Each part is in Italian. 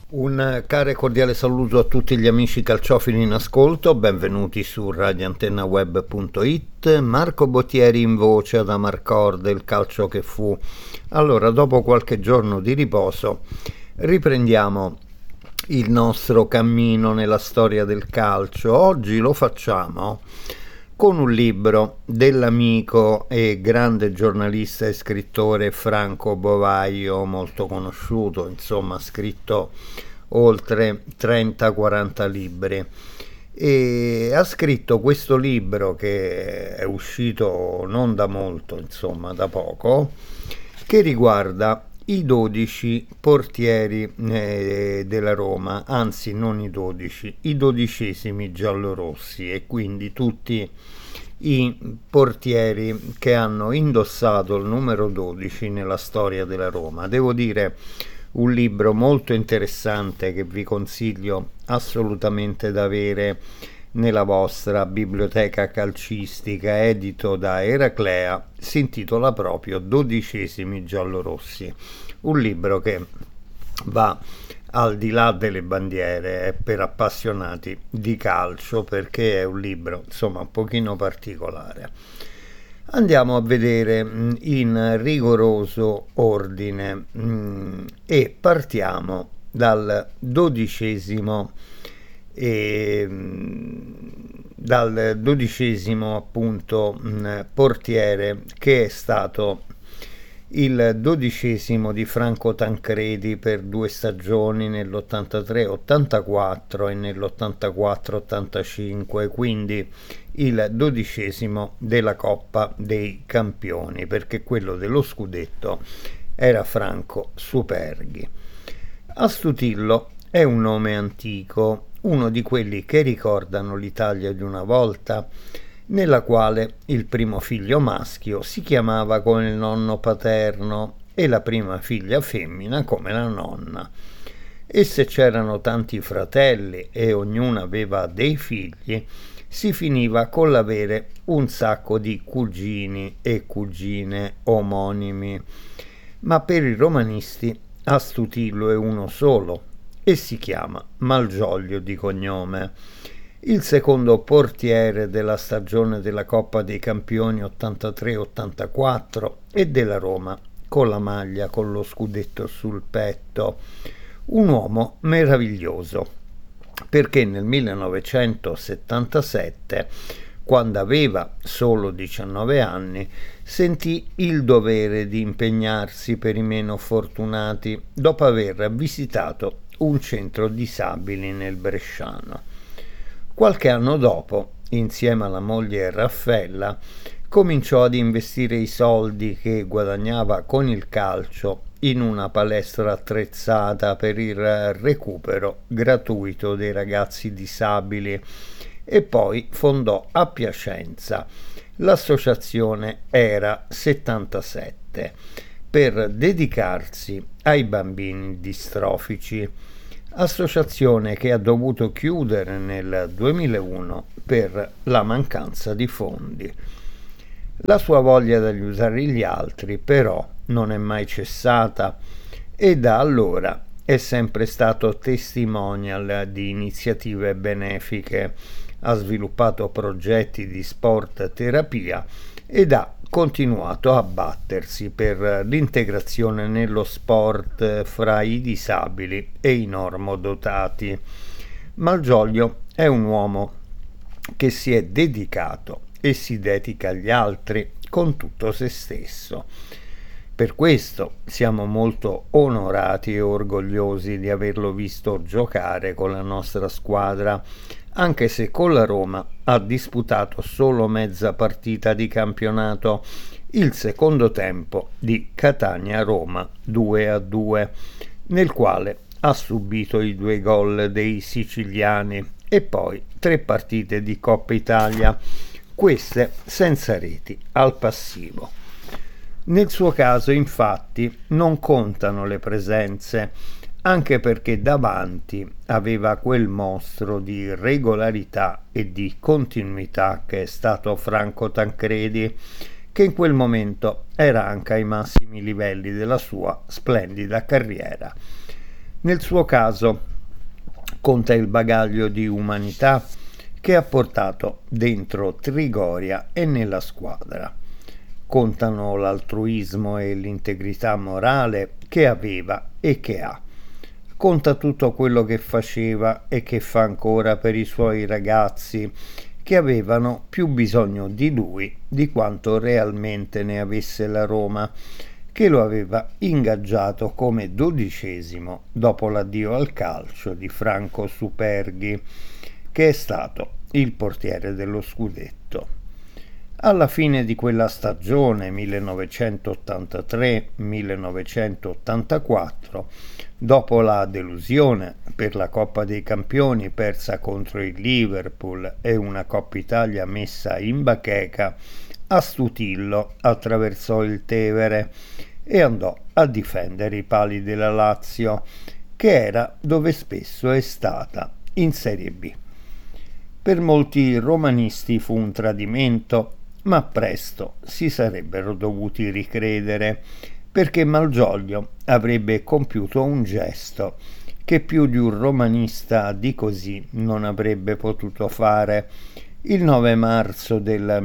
Un caro e cordiale saluto a tutti gli amici calciofili in ascolto, benvenuti su radioantennaweb.it. Marco Bottieri in voce ad Amarcord del calcio che fu. Allora, dopo qualche giorno di riposo, riprendiamo il nostro cammino nella storia del calcio. Oggi lo facciamo con un libro dell'amico e grande giornalista e scrittore Franco Bovaio, molto conosciuto, insomma, ha scritto oltre 30-40 libri e ha scritto questo libro che è uscito non da molto, insomma, da poco, che riguarda i 12 portieri della Roma, anzi non i 12, i 12esimi giallorossi, e quindi tutti i portieri che hanno indossato il numero 12 nella storia della Roma. Devo dire, un libro molto interessante che vi consiglio assolutamente da avere nella vostra biblioteca calcistica, edito da Eraclea, si intitola proprio 12esimi giallorossi, un libro che va al di là delle bandiere, è per appassionati di calcio, perché è un libro insomma un pochino particolare. Andiamo a vedere in rigoroso ordine e partiamo dal 12esimo appunto portiere, che è stato il 12esimo di Franco Tancredi per 2 stagioni, nell'83-84 e nell'84-85, quindi il 12esimo della Coppa dei Campioni, perché quello dello scudetto era Franco Superghi. Astutillo è un nome antico, uno di quelli che ricordano l'Italia di una volta, nella quale il primo figlio maschio si chiamava come il nonno paterno e la prima figlia femmina come la nonna. E se c'erano tanti fratelli e ognuno aveva dei figli, si finiva con l'avere un sacco di cugini e cugine omonimi. Ma per i romanisti Astutillo è uno solo e si chiama Malgioglio di cognome. Il secondo portiere della stagione della Coppa dei Campioni 83-84 e della Roma con la maglia con lo scudetto sul petto. Un uomo meraviglioso, perché nel 1977, quando aveva solo 19 anni, sentì il dovere di impegnarsi per i meno fortunati dopo aver visitato un centro disabili nel Bresciano. Qualche anno dopo, insieme alla moglie Raffaella, cominciò ad investire i soldi che guadagnava con il calcio in una palestra attrezzata per il recupero gratuito dei ragazzi disabili e poi fondò a Piacenza l'associazione Era 77 per dedicarsi ai bambini distrofici, associazione che ha dovuto chiudere nel 2001 per la mancanza di fondi. La sua voglia di aiutare gli altri però non è mai cessata e da allora è sempre stato testimonial di iniziative benefiche, ha sviluppato progetti di sport terapia ed ha continuato a battersi per l'integrazione nello sport fra i disabili e i normodotati. Malgioglio è un uomo che si è dedicato e si dedica agli altri con tutto se stesso. Per questo siamo molto onorati e orgogliosi di averlo visto giocare con la nostra squadra, anche se con la Roma ha disputato solo mezza partita di campionato, il secondo tempo di Catania-Roma 2-2, nel quale ha subito i 2 gol dei siciliani e poi 3 partite di Coppa Italia, queste senza reti al passivo. Nel suo caso, infatti, non contano le presenze, anche perché davanti aveva quel mostro di regolarità e di continuità che è stato Franco Tancredi, che in quel momento era anche ai massimi livelli della sua splendida carriera. Nel suo caso conta il bagaglio di umanità che ha portato dentro Trigoria e nella squadra. Contano l'altruismo e l'integrità morale che aveva e che ha. Conta tutto quello che faceva e che fa ancora per i suoi ragazzi che avevano più bisogno di lui di quanto realmente ne avesse la Roma, che lo aveva ingaggiato come 12° dopo l'addio al calcio di Franco Superghi, che è stato il portiere dello scudetto. Alla fine di quella stagione 1983-1984, dopo la delusione per la Coppa dei Campioni persa contro il Liverpool e una Coppa Italia messa in bacheca, Astutillo attraversò il Tevere e andò a difendere i pali della Lazio, che era dove spesso è stata, in Serie B. Per molti romanisti fu un tradimento, ma presto si sarebbero dovuti ricredere, perché Malgioglio avrebbe compiuto un gesto che più di un romanista di così non avrebbe potuto fare. Il 9 marzo del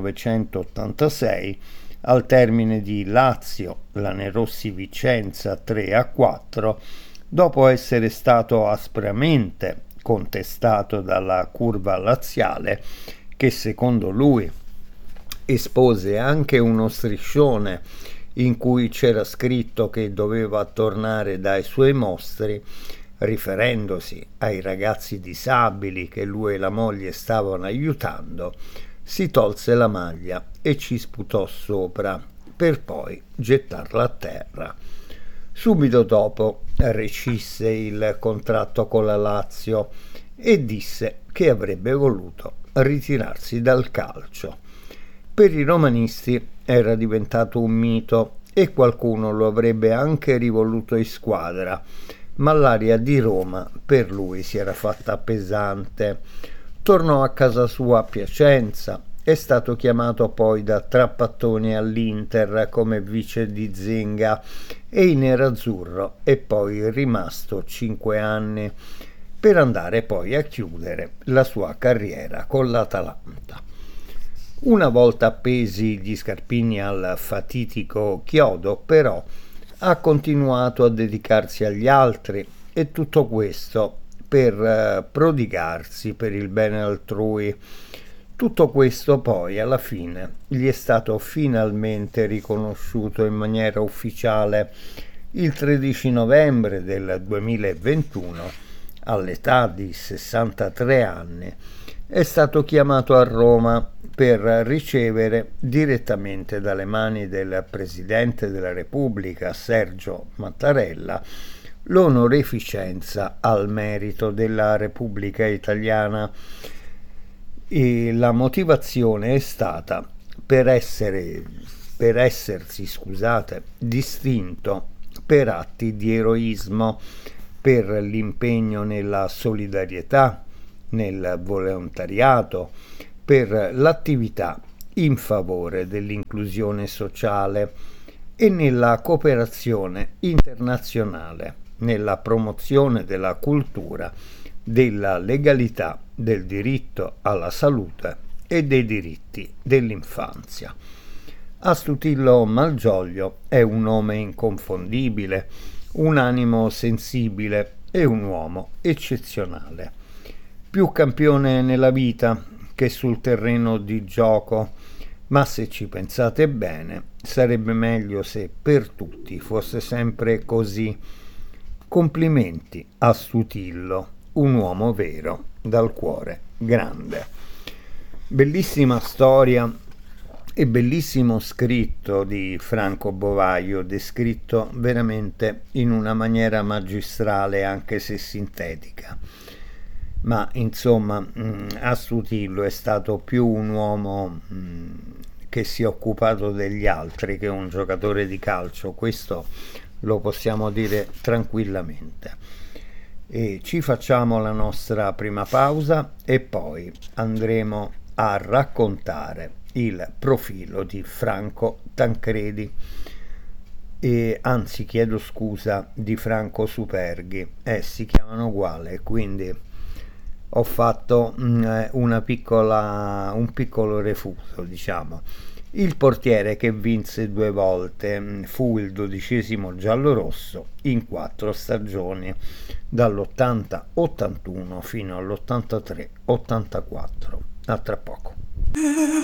1986, al termine di Lazio-Lanerossi Vicenza 3-4, dopo essere stato aspramente contestato dalla curva laziale, che secondo lui espose anche uno striscione in cui c'era scritto che doveva tornare dai suoi mostri, riferendosi ai ragazzi disabili che lui e la moglie stavano aiutando, si tolse la maglia e ci sputò sopra per poi gettarla a terra. Subito dopo rescisse il contratto con la Lazio e disse che avrebbe voluto ritirarsi dal calcio. Per i romanisti era diventato un mito e qualcuno lo avrebbe anche rivoluto in squadra, ma l'aria di Roma per lui si era fatta pesante. Tornò a casa sua a Piacenza, è stato chiamato poi da Trapattoni all'Inter come vice di Zenga e in nerazzurro è poi rimasto 5 anni per andare poi a chiudere la sua carriera con l'Atalanta. Una volta appesi gli scarpini al fatitico chiodo, però, ha continuato a dedicarsi agli altri e tutto questo per prodigarsi per il bene altrui. Tutto questo poi alla fine gli è stato finalmente riconosciuto in maniera ufficiale il 13 novembre del 2021, all'età di 63 anni, è stato chiamato a Roma per ricevere direttamente dalle mani del Presidente della Repubblica, Sergio Mattarella, l'onoreficenza al merito della Repubblica Italiana. E la motivazione è stata per essersi distinto per atti di eroismo, per l'impegno nella solidarietà, nel volontariato, per l'attività in favore dell'inclusione sociale e nella cooperazione internazionale, nella promozione della cultura, della legalità, del diritto alla salute e dei diritti dell'infanzia. Astutillo Malgioglio è un nome inconfondibile, un animo sensibile e un uomo eccezionale. Più campione nella vita che sul terreno di gioco, ma se ci pensate bene, sarebbe meglio se per tutti fosse sempre così. Complimenti a Astutillo, un uomo vero, dal cuore grande. Bellissima storia e bellissimo scritto di Franco Bovaio, descritto veramente in una maniera magistrale, anche se sintetica. Ma insomma, Astutillo è stato più un uomo che si è occupato degli altri che un giocatore di calcio, questo lo possiamo dire tranquillamente. E ci facciamo la nostra prima pausa e poi andremo a raccontare il profilo di Franco Tancredi. e anzi chiedo scusa, di Franco Superghi, si chiamano uguale, quindi ho fatto un piccolo refuso, diciamo. Il portiere che vinse 2 volte fu il 12° giallorosso in 4 stagioni, dall'80-81 fino all'83-84. A tra poco.